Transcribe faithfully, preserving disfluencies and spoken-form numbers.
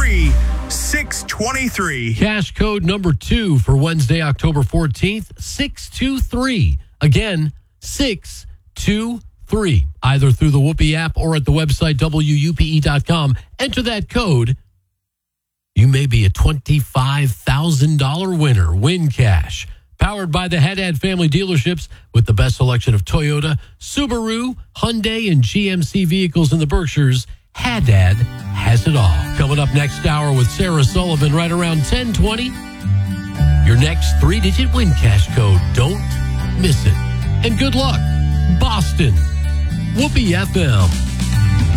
three six two three. Cash code number two for Wednesday, October fourteenth, six two three. Again, six two three. Either through the Whoopee app or at the website W U P E dot com. Enter that code. You may be a twenty-five thousand dollars winner. Win cash. Powered by the Haddad family dealerships with the best selection of Toyota, Subaru, Hyundai, and G M C vehicles in the Berkshires. Haddad has it all. Coming up next hour with Sarah Sullivan right around ten twenty. Your next three-digit win cash code. Don't miss it. And good luck, Boston. Whoopee F M.